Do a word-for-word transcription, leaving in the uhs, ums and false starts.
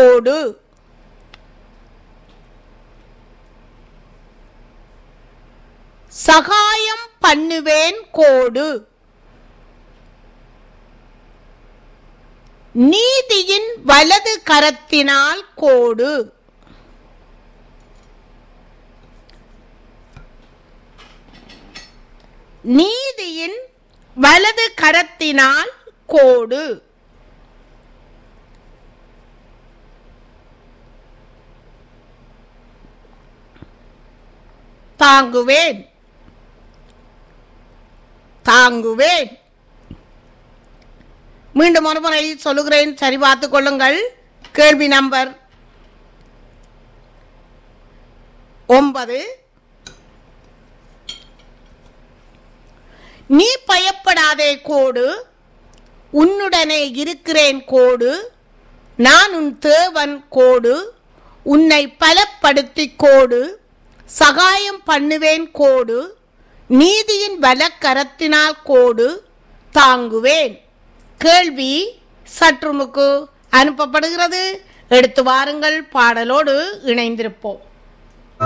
கோடு. சகாயம் பண்ணுவேன் கோடு. நீதியின் வலது கரத்தினால் கோடு. நீதியின் வலது கரத்தினால் கோடு. தாங்குவேன் தாங்குவேன். மீண்டும் ஒரு முறை சொல்லுகிறேன், சரி பார்த்துக் கொள்ளுங்கள். கேள்வி நம்பர் ஒன்பது. நீ பயப்படாதே கோடு, உன்னுடனே இருக்கிறேன் கோடு, நான் உன் தேவன் கோடு, உன்னை பலப்படுத்தி கோடு, சகாயம் பண்ணுவேன் கோடு, நீதியின் வலக்கரத்தினால் கோடு, தாங்குவேன். கேள்வி சற்றுமுக்கு அனுப்பப்படுகிறது. எடுத்து வாருங்கள், பாடலோடு இணைந்திருப்போம்.